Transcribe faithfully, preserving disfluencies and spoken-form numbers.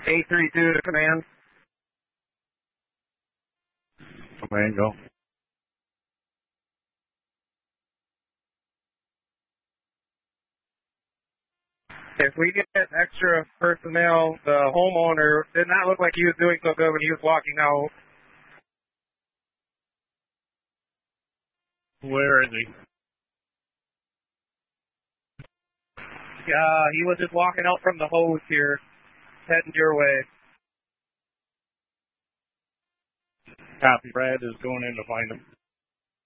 eight three two to command. Command, go. If we get extra personnel, the homeowner did not look like he was doing so good when he was walking out. Where is he? Uh, he was just walking out from the hose here, heading your way. Copy. Brad is going in to find him.